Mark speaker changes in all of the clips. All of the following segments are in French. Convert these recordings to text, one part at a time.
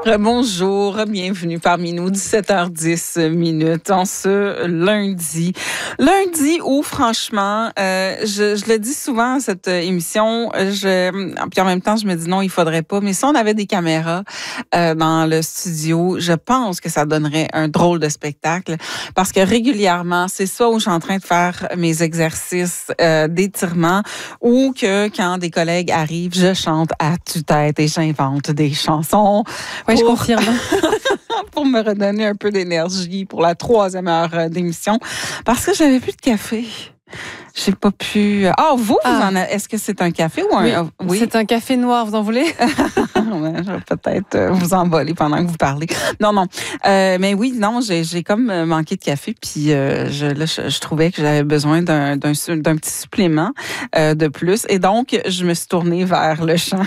Speaker 1: Bonjour, bienvenue parmi nous, 17h10 minutes en ce lundi. Lundi où, franchement, je le dis souvent, cette émission, puis en même temps, je me dis non, il faudrait pas. Mais si on avait des caméras dans le studio, je pense que ça donnerait un drôle de spectacle. Parce que régulièrement, c'est soit où je suis en train de faire mes exercices d'étirement ou que quand des collègues arrivent, je chante à tue-tête et j'invente des chansons.
Speaker 2: Oui, je confirme.
Speaker 1: Pour me redonner un peu d'énergie pour la 3e heure d'émission. Parce que j'avais plus de café. J'ai pas pu... vous en avez... Est-ce que c'est un café ou un...
Speaker 2: Oui, c'est un café noir, vous en voulez?
Speaker 1: Je vais peut-être vous envoler pendant que vous parlez. Non. Mais oui, non, j'ai comme manqué de café, puis je trouvais que j'avais besoin d'un petit supplément de plus. Et donc, je me suis tournée vers le chant.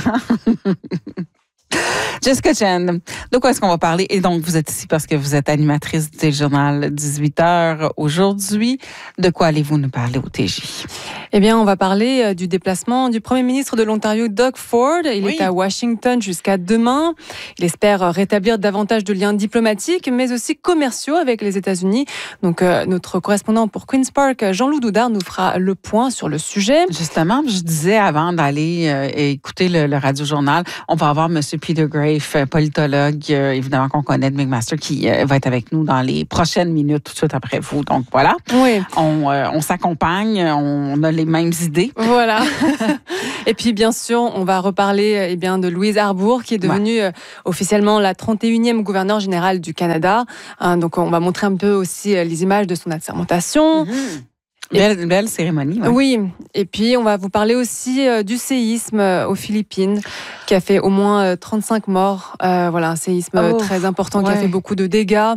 Speaker 1: Jessica Chen, de quoi est-ce qu'on va parler? Et donc, vous êtes ici parce que vous êtes animatrice du journal 18h aujourd'hui. De quoi allez-vous nous parler au TJ?
Speaker 2: Eh bien, on va parler du déplacement du premier ministre de l'Ontario, Doug Ford. Il est à Washington jusqu'à demain. Il espère rétablir davantage de liens diplomatiques, mais aussi commerciaux avec les États-Unis. Donc, notre correspondant pour Queen's Park, Jean-Loup Doudard, nous fera le point sur le sujet.
Speaker 1: Justement, je disais avant d'aller écouter le radio-journal, on va avoir M. Peter Graefe, politologue, évidemment qu'on connaît de McMaster, qui va être avec nous dans les prochaines minutes, tout de suite après vous. Donc voilà,
Speaker 2: oui.
Speaker 1: On s'accompagne, on a les mêmes idées.
Speaker 2: Voilà. Et puis bien sûr, on va reparler de Louise Arbour, qui est devenue officiellement la 31e gouverneure générale du Canada. Donc on va montrer un peu aussi les images de son assermentation.
Speaker 1: Belle cérémonie.
Speaker 2: Oui, et puis on va vous parler aussi du séisme aux Philippines, qui a fait au moins 35 morts. Un séisme très important qui a fait beaucoup de dégâts.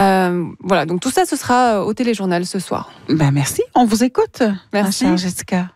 Speaker 2: Donc tout ça, ce sera au téléjournal ce soir.
Speaker 1: Merci, on vous écoute.
Speaker 2: Merci.
Speaker 1: Ma chère Jessica.